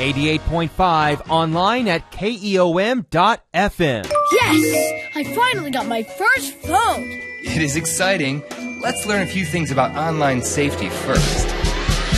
88.5 online at KEOM.FM. Yes! I finally got my first phone! It is exciting. Let's learn a few things about online safety first.